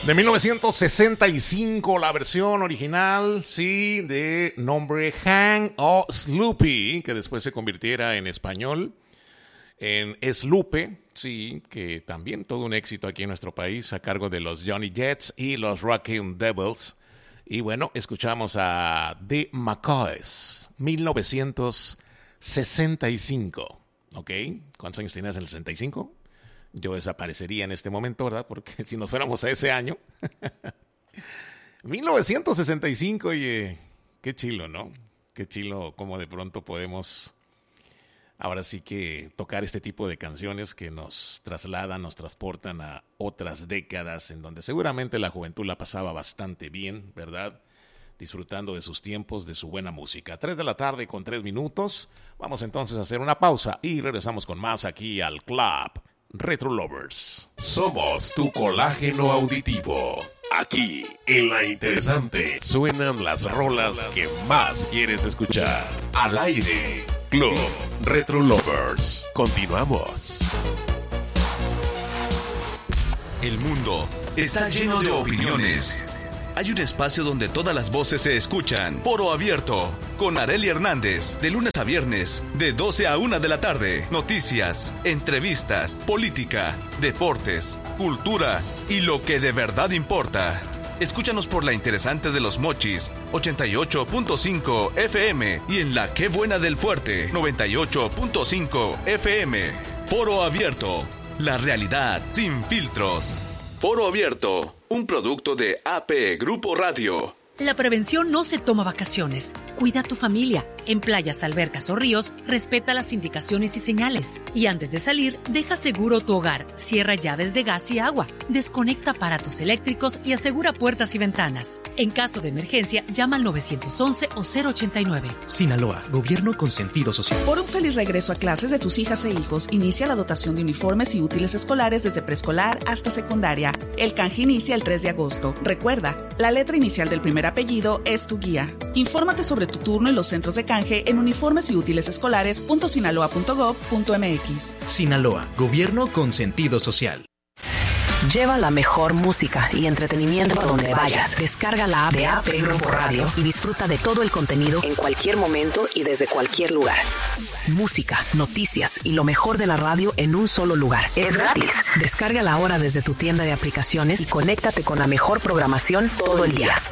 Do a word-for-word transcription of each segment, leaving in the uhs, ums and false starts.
De mil novecientos sesenta y cinco, la versión original, sí, de nombre Hang o Sloopy, que después se convirtiera en español en Slupe, sí, que también todo un éxito aquí en nuestro país a cargo de los Johnny Jets y los Rockin' Devils. Y bueno, escuchamos a The McCoys, mil novecientos sesenta y cinco, ¿ok? ¿Cuántos años tenías en el sesenta y cinco? Yo desaparecería en este momento, ¿verdad? Porque si nos fuéramos a ese año. mil novecientos sesenta y cinco, oye, qué chilo, ¿no? Qué chilo cómo de pronto podemos, ahora sí que tocar este tipo de canciones que nos trasladan, nos transportan a otras décadas en donde seguramente la juventud la pasaba bastante bien, ¿verdad? Disfrutando de sus tiempos, de su buena música. Tres de la tarde con tres minutos. Vamos entonces a hacer una pausa y regresamos con más aquí al Club Retro Lovers. Somos tu colágeno auditivo. Aquí, en La Interesante, suenan las rolas que más quieres escuchar. Al aire, Club Retro Lovers. Continuamos. El mundo está lleno de opiniones. Hay un espacio donde todas las voces se escuchan. Foro Abierto, con Arely Hernández, de lunes a viernes, de doce a una de la tarde. Noticias, entrevistas, política, deportes, cultura y lo que de verdad importa. Escúchanos por La Interesante de Los Mochis, ochenta y ocho punto cinco F M, y en La Qué Buena del Fuerte, noventa y ocho punto cinco F M. Foro Abierto, la realidad sin filtros. Foro Abierto, un producto de A P Grupo Radio. La prevención no se toma vacaciones. Cuida a tu familia. En playas, albercas o ríos, respeta las indicaciones y señales. Y antes de salir, deja seguro tu hogar. Cierra llaves de gas y agua. Desconecta aparatos eléctricos y asegura puertas y ventanas. En caso de emergencia, llama al nueve once o cero ochenta y nueve. Sinaloa, gobierno con sentido social. Por un feliz regreso a clases de tus hijas e hijos, inicia la dotación de uniformes y útiles escolares desde preescolar hasta secundaria. El canje inicia el tres de agosto. Recuerda, la letra inicial del primer apellido es tu guía. Infórmate sobre tu turno en los centros de canje en uniformes y útiles escolares punto sinaloa punto gob punto mx. Sinaloa, gobierno con sentido social. Lleva la mejor música y entretenimiento a donde vayas. Descarga la app de A P Grupo Radio y disfruta de todo el contenido en cualquier momento y desde cualquier lugar. Música, noticias y lo mejor de la radio en un solo lugar. Es gratis. Descárgala ahora desde tu tienda de aplicaciones y conéctate con la mejor programación todo el día.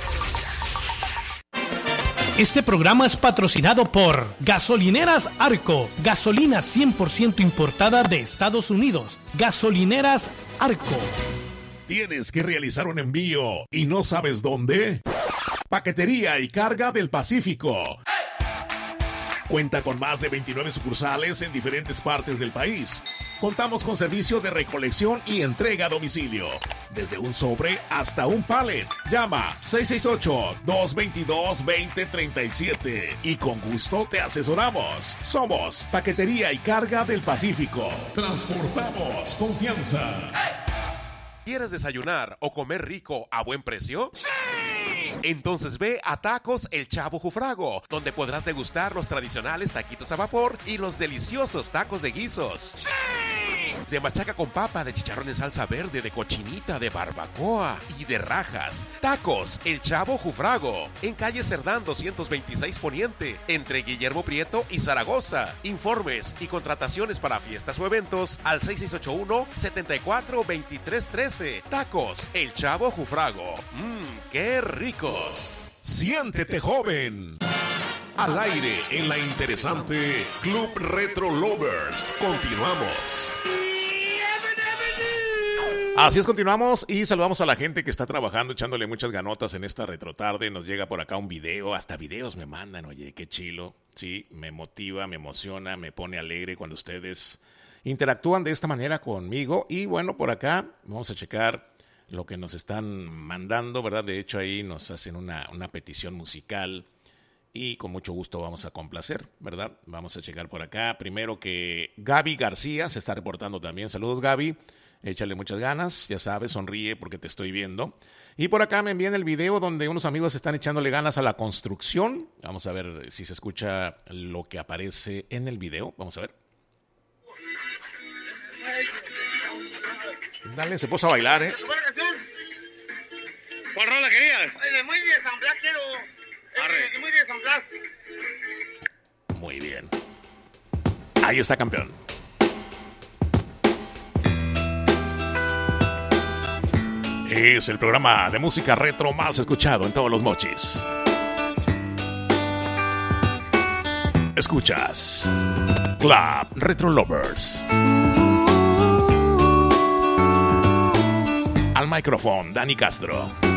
Este programa es patrocinado por Gasolineras Arco, gasolina cien por ciento importada de Estados Unidos. Gasolineras Arco. ¿Tienes que realizar un envío y no sabes dónde? Paquetería y Carga del Pacífico. Cuenta con más de veintinueve sucursales en diferentes partes del país. Contamos con servicio de recolección y entrega a domicilio. Desde un sobre hasta un pallet. Llama seis seis ocho, dos dos dos, dos cero tres siete y con gusto te asesoramos. Somos Paquetería y Carga del Pacífico. Transportamos confianza. ¿Quieres desayunar o comer rico a buen precio? ¡Sí! Entonces ve a Tacos El Chavo Jufrago, donde podrás degustar los tradicionales taquitos a vapor y los deliciosos tacos de guisos. ¡Sí! De machaca con papa, de chicharrón en salsa verde, de cochinita, de barbacoa y de rajas. Tacos El Chavo Jufrago, en calle Cerdán doscientos veintiséis Poniente, entre Guillermo Prieto y Zaragoza. Informes y contrataciones para fiestas o eventos al seis seis ocho uno, siete cuatro, dos tres uno tres. Tacos El Chavo Jufrago. Mmm, qué ricos. Siéntete joven. Al aire en La Interesante Club Retro Lovers. Continuamos. Así es, continuamos y saludamos a la gente que está trabajando, echándole muchas ganotas en esta retrotarde. Nos llega por acá un video, hasta videos me mandan, oye, qué chilo. Sí, me motiva, me emociona, me pone alegre cuando ustedes interactúan de esta manera conmigo. Y bueno, por acá vamos a checar lo que nos están mandando, ¿verdad? De hecho, ahí nos hacen una, una petición musical y con mucho gusto vamos a complacer, ¿verdad? Vamos a checar por acá. Primero que Gaby García se está reportando también. Saludos, Gaby. Échale muchas ganas, ya sabes, sonríe porque te estoy viendo. Y por acá me envían el video donde unos amigos están echándole ganas a la construcción. Vamos a ver si se escucha lo que aparece en el video. Vamos a ver. Dale, se puso a bailar, ¿eh? ¿Cuál rola querías? El muy de San Blas quiero. El muy de San Blas. Muy bien. Ahí está, campeón. Es el programa de música retro más escuchado en todos los mochis. Escuchas Club Retro Lovers. Al micrófono, Dani Castro.